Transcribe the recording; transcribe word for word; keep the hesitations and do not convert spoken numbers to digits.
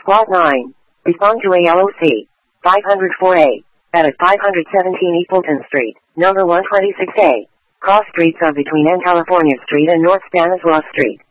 Plot nine. Respond to A L O C. five oh four A. Edit five seventeen East Fulton Street, number one twenty-six A. Cross streets are between N California Street and North Stanislaus Street.